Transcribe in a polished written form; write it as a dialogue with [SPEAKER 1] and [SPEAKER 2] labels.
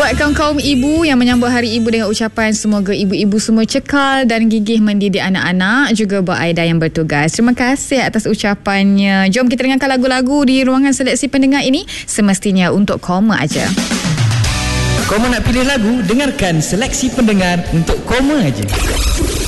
[SPEAKER 1] Buat kaum-kaum ibu yang menyambut Hari Ibu dengan ucapan semoga ibu-ibu semua cekal dan gigih mendidik anak-anak, juga buat Aida yang bertugas. Terima kasih atas ucapannya. Jom kita dengarkan lagu-lagu di ruangan seleksi pendengar ini, semestinya untuk koma aja.
[SPEAKER 2] Koma nak pilih lagu? Dengarkan seleksi pendengar untuk koma aja.